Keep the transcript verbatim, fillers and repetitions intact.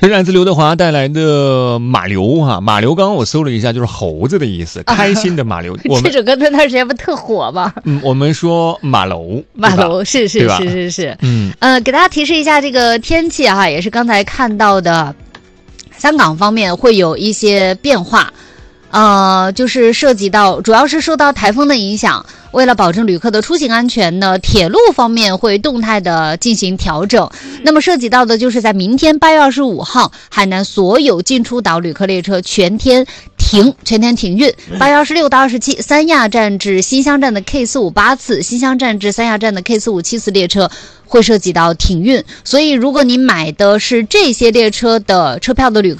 这是来自刘德华带来的马流哈、啊，马流刚刚我搜了一下，就是猴子的意思，开心的马流。我这首歌那段时间不特火吗？ 嗯，我们说马楼， 马楼是是是是是， 嗯呃，给大家提示一下这个天气哈，也是刚才看到的，香港方面会有一些变化。呃，就是涉及到，主要是受到台风的影响，为了保证旅客的出行安全呢，铁路方面会动态的进行调整。那么涉及到的就是在明天八月二十五号，海南所有进出岛旅客列车全天停，全天停运。八月二十六到二十七，三亚站至新乡站的 K 四五八次，新乡站至三亚站的 K 四五七次列车会涉及到停运。所以如果你买的是这些列车的车票的旅客，